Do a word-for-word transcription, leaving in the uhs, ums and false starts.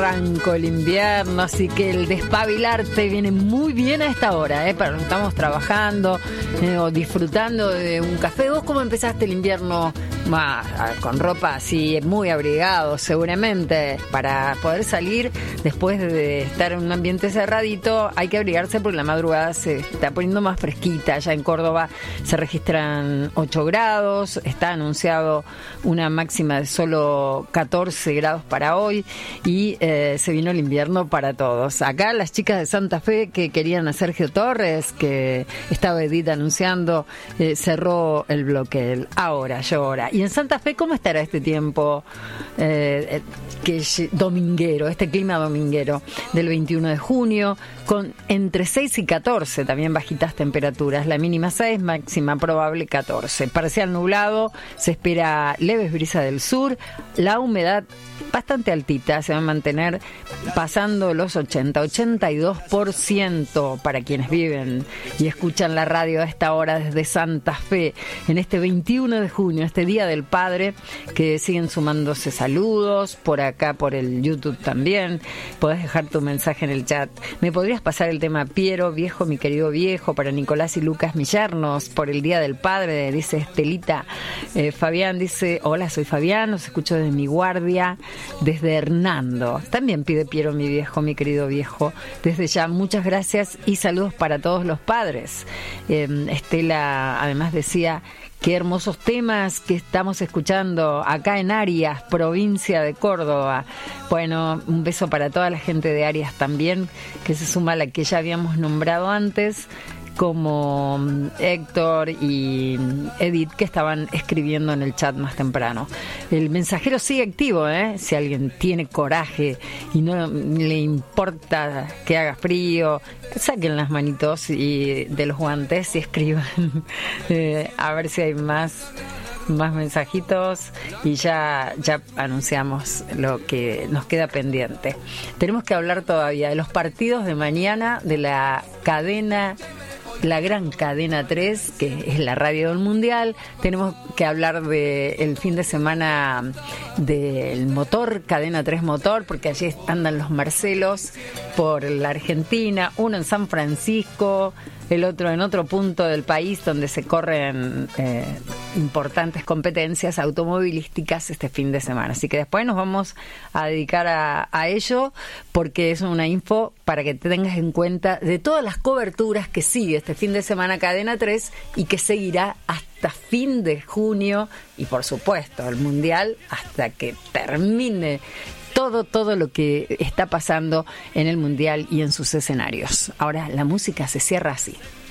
arrancó el invierno, así que el despabilarte viene muy bien a esta hora, ¿eh? Pero estamos trabajando eh, o disfrutando de un café. ¿Vos cómo empezaste el invierno? Más, con ropa así, muy abrigado, seguramente. Para poder salir después de estar en un ambiente cerradito, hay que abrigarse porque la madrugada se está poniendo más fresquita. Ya en Córdoba se registran ocho grados, está anunciado una máxima de solo catorce grados para hoy y eh, se vino el invierno para todos. Acá las chicas de Santa Fe que querían a Sergio Torres, que estaba Edith anunciando, eh, cerró el bloque, el ahora llora. Y en Santa Fe, ¿cómo estará este tiempo eh, que dominguero, este clima dominguero del veintiuno de junio, con entre seis y catorce, también bajitas temperaturas, la mínima seis, máxima probable catorce, parcial nublado, se espera leves brisas del sur, la humedad bastante altita, se va a mantener pasando los ochenta, ochenta y dos por ciento para quienes viven y escuchan la radio a esta hora desde Santa Fe, en este veintiuno de junio, este Día del Padre, que siguen sumándose saludos, por acá por el YouTube también, podés dejar tu mensaje en el chat. ¿Me podrías pasar el tema Piero, viejo, mi querido viejo, para Nicolás y Lucas Millernos, por el Día del Padre? Dice Estelita. eh, Fabián dice, hola, soy Fabián, los escucho desde mi guardia, desde Hernando. También pide Piero, mi viejo, mi querido viejo. Desde ya, muchas gracias y saludos para todos los padres. Eh, Estela además decía, qué hermosos temas que estamos escuchando acá en Arias, provincia de Córdoba. Bueno, un beso para toda la gente de Arias también, que se suma a la que ya habíamos nombrado antes, como Héctor y Edith, que estaban escribiendo en el chat más temprano. El mensajero sigue activo, ¿eh? Si alguien tiene coraje y no le importa que haga frío, saquen las manitos y de los guantes y escriban eh, a ver si hay más más mensajitos y ya ya anunciamos lo que nos queda pendiente. Tenemos que hablar todavía de los partidos de mañana de la cadena, la gran cadena tres, que es la radio del Mundial. Tenemos que hablar del fin de semana del motor, cadena tres motor, porque allí andan los Marcelos por la Argentina, uno en San Francisco, el otro en otro punto del país donde se corren eh, importantes competencias automovilísticas este fin de semana. Así que después nos vamos a dedicar a, a ello, porque es una info para que te tengas en cuenta de todas las coberturas que sigue este fin de semana Cadena tres y que seguirá hasta fin de junio y por supuesto el Mundial hasta que termine todo, todo lo que está pasando en el Mundial y en sus escenarios. Ahora la música se cierra así.